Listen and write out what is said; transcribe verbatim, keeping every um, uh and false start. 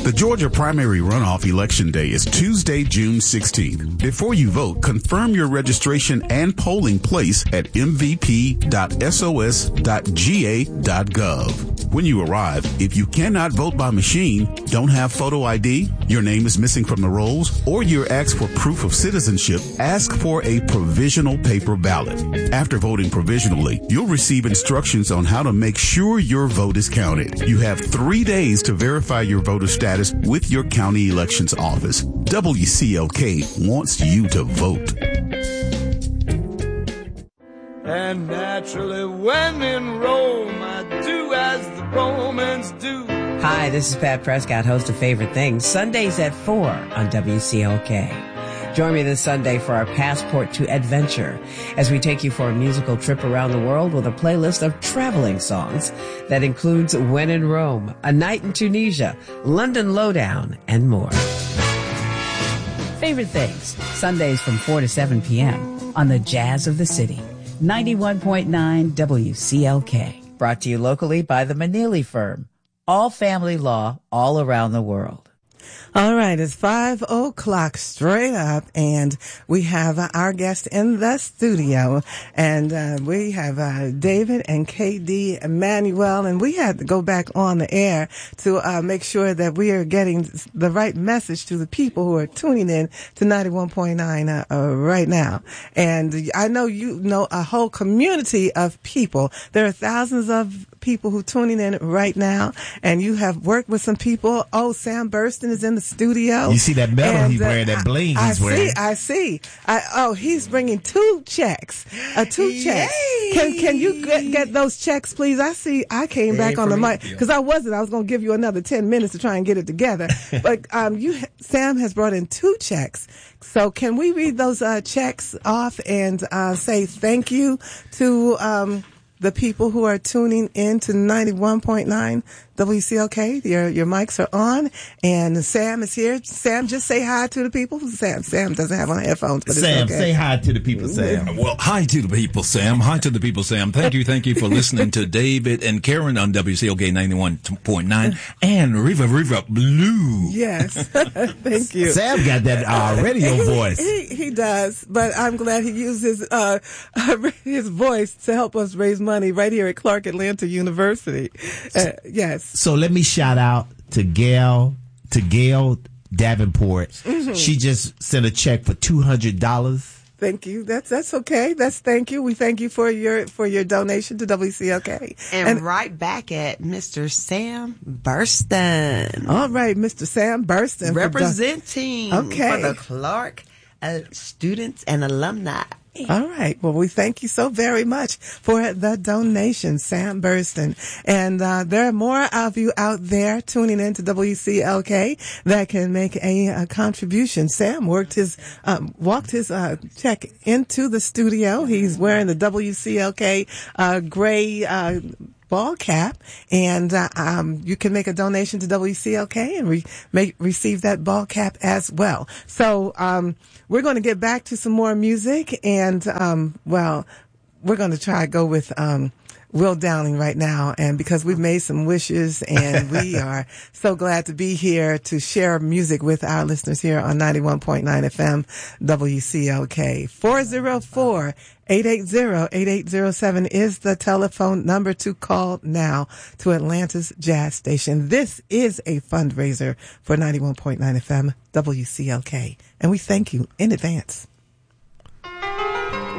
The Georgia primary runoff election day is Tuesday, June sixteenth. Before you vote, confirm your registration and polling place at m v p dot s o s dot g a dot gov. When you arrive, if you cannot vote by machine, don't have photo I D, your name is missing from the rolls, or you're asked for proof of citizenship, ask for a provisional paper ballot. After voting provisionally, you'll receive instructions on how to make sure your vote is counted. You have three days to verify your voter status with your county elections office. W C L K wants you to vote. And naturally, when in Rome, I do as the Romans do. Hi, this is Pat Prescott, host of Favorite Things, Sundays at four on W C L K. Join me this Sunday for our Passport to Adventure as we take you for a musical trip around the world with a playlist of traveling songs that includes When in Rome, A Night in Tunisia, London Lowdown, and more. Favorite Things, Sundays from four to seven p.m. on the Jazz of the City, ninety-one point nine W C L K. Brought to you locally by the Manili Firm. All family law all around the world. All right, it's five o'clock straight up, and we have uh, our guest in the studio, and uh, we have uh, David and K D Emmanuel, and we had to go back on the air to uh, make sure that we are getting the right message to the people who are tuning in to ninety-one point nine uh, uh, right now. And I know you know a whole community of people. There are thousands of people who tuning in right now, and you have worked with some people. Oh, Sam Burston is in the studio. You see that medal and, he's wearing, uh, that bling I, he's I wearing. see, I see. I, oh, he's bringing two checks. Uh, two checks. Yay. Can can you get, get those checks, please? I see. I came back on the mic because I wasn't. I was going to give you another ten minutes to try and get it together. But um, you, Sam has brought in two checks. So can we read those uh, checks off and uh, say thank you to um, the people who are tuning in to ninety-one point nine W C L K? Your your mics are on, and Sam is here. Sam, just say hi to the people. Sam, Sam doesn't have on headphones, but Sam, it's okay. say hi to the people, Sam. Well, hi to the people, Sam. Hi to the people, Sam. Thank you, thank you for listening to David and Karen on W C L K ninety-one point nine and Riva Riva Blue. Yes, thank you. Sam got that uh, radio he, voice. He, he does, but I'm glad he used his uh, his voice to help us raise money right here at Clark Atlanta University. Uh, yes. So let me shout out to Gail, to Gail Davenport. Mm-hmm. She just sent a check for two hundred dollars. Thank you. That's that's okay. That's thank you. We thank you for your for your donation to W C L K. And, and right back at Mister Sam Burston. All right, Mister Sam Burston. Representing for, the, okay. for the Clark uh, students and alumni. All right. Well, we thank you so very much for the donation, Sam Burston. And uh, there are more of you out there tuning in to W C L K that can make a, a contribution. Sam worked his, um, walked his uh, check into the studio. He's wearing the W C L K uh, gray uh ball cap, and uh, um, you can make a donation to W C L K and re- make, receive that ball cap as well. So um, we're going to get back to some more music, and um, well, we're going to try to go with um, Will Downing right now, and because we've made some wishes, and we are so glad to be here to share music with our listeners here on ninety-one point nine F M W C L K. four oh four, eight eight zero, eight eight zero seven is the telephone number to call now to Atlanta's Jazz Station. This is a fundraiser for ninety-one point nine F M W C L K, and we thank you in advance.